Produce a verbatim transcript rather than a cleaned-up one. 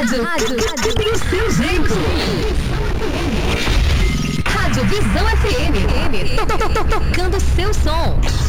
rádio, rádio, rádio tem o seu jeito. Rádio Visão F M. To- to- to- Tocando seu som.